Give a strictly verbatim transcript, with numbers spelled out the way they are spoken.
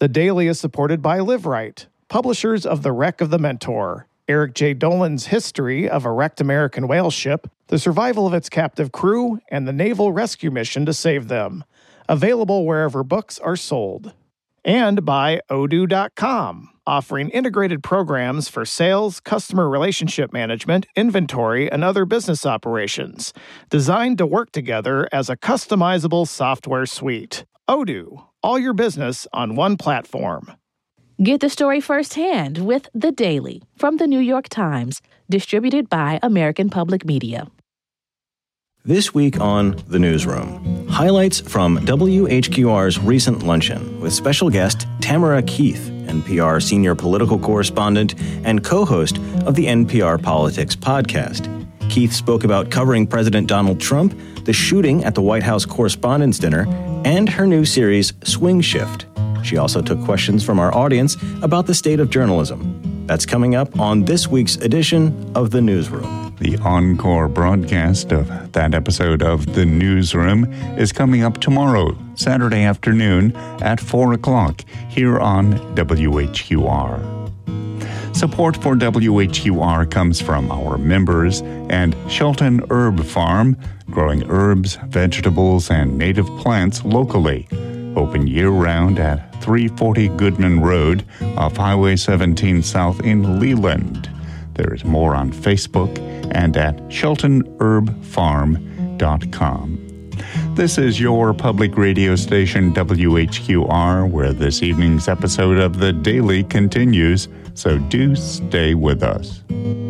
The Daily is supported by LiveRight, publishers of The Wreck of the Mentor, Eric J. Dolan's history of a wrecked American whale ship, the survival of its captive crew, and the naval rescue mission to save them. Available wherever books are sold. And by Odoo dot com, offering integrated programs for sales, customer relationship management, inventory, and other business operations, designed to work together as a customizable software suite. Odoo, all your business on one platform. Get the story firsthand with The Daily from The New York Times, distributed by American Public Media. This week on The Newsroom, highlights from W H Q R's recent luncheon with special guest Tamara Keith, N P R senior political correspondent and co-host of the N P R Politics podcast. Keith spoke about covering President Donald Trump, the shooting at the White House Correspondents' Dinner, and her new series, Swing Shift. She also took questions from our audience about the state of journalism. That's coming up on this week's edition of The Newsroom. The encore broadcast of that episode of The Newsroom is coming up tomorrow, Saturday afternoon at four o'clock here on W H Q R. Support for W H Q R comes from our members and Shelton Herb Farm, growing herbs, vegetables, and native plants locally. Open year-round at three forty Goodman Road off Highway seventeen South in Leland. There is more on Facebook and at shelton herb farm dot com. This is your public radio station W H Q R, where this evening's episode of The Daily continues, so do stay with us.